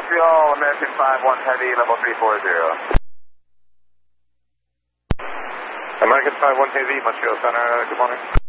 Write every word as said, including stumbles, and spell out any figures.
Montreal, American five one Heavy, level three four zero. American five one Heavy, Montreal Center, good morning.